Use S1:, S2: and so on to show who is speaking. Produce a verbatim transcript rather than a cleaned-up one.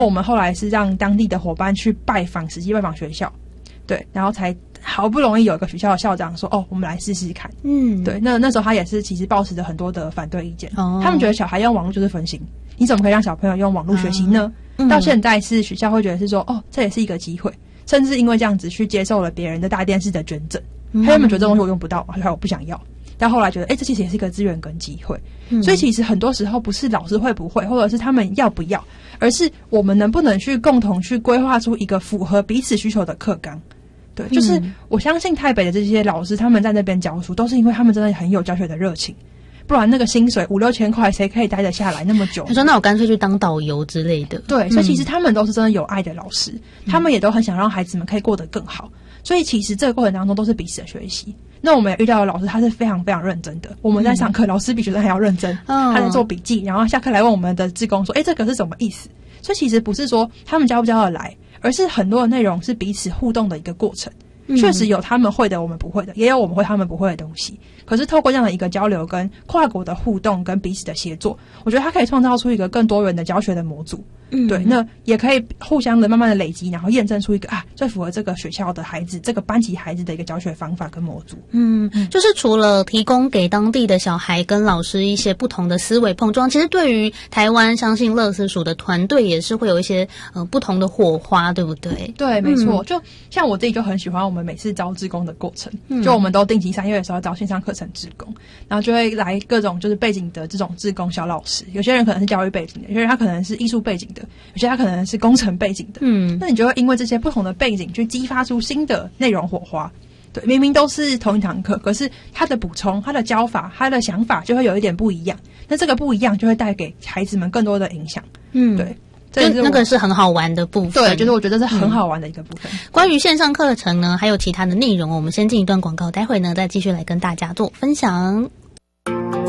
S1: 我们后来是让当地的伙伴去拜访，实际拜访学校，对，然后才好不容易有一个学校的校长说，哦，我们来试试看。嗯，对，那那时候他也是其实抱持着很多的反对意见，哦，他们觉得小孩用网络就是分心，你怎么可以让小朋友用网络学习呢？嗯，到现在是学校会觉得是说，哦，这也是一个机会，甚至因为这样子去接受了别人的大电视的捐赠，嗯，他原本觉得这东西我用不到，还有我不想要。但后来觉得，哎、欸，这其实也是一个资源跟机会，嗯，所以其实很多时候不是老师会不会，或者是他们要不要，而是我们能不能去共同去规划出一个符合彼此需求的课纲。对，就是我相信台北的这些老师，他们在那边教书，都是因为他们真的很有教学的热情，不然那个薪水五六千块，谁可以待得下来那么久？
S2: 他说：“那我干脆去当导游之类的。”
S1: 对，所以其实他们都是真的有爱的老师，嗯，他们也都很想让孩子们可以过得更好。所以其实这个过程当中都是彼此的学习。那我们也遇到的老师，他是非常非常认真的。我们在上课，嗯，老师比学生还要认真，嗯，他在做笔记，然后下课来问我们的志工说：“哎，这个是什么意思？”所以其实不是说他们教不教得来，而是很多的内容是彼此互动的一个过程。确实有他们会的我们不会的，也有我们会他们不会的东西，可是透过这样的一个交流跟跨国的互动跟彼此的协作，我觉得它可以创造出一个更多元的教学的模组。嗯，对，那也可以互相的慢慢的累积，然后验证出一个啊最符合这个学校的孩子这个班级孩子的一个教学方法跟模组。
S2: 嗯，就是除了提供给当地的小孩跟老师一些不同的思维碰撞，其实对于台湾相信乐思署的团队也是会有一些呃不同的火花，对不对？
S1: 对，没错，嗯，就像我自己就很喜欢我们每次招志工的过程，嗯，就我们都定期三月的时候招线上课程志工，然后就会来各种就是背景的这种志工小老师，有些人可能是教育背景的，有些人他可能是艺术背景的，有些他可能是工程背景的，嗯，那你就会因为这些不同的背景去激发出新的内容火花。对，明明都是同一堂课，可是他的补充、他的教法、他的想法就会有一点不一样。那这个不一样就会带给孩子们更多的影响。嗯，对。
S2: 就那个是很好玩的部分，
S1: 对，就是我觉得是很好玩的一个部分。
S2: 嗯，关于线上课程呢，还有其他的内容，我们先进一段广告，待会呢再继续来跟大家做分享。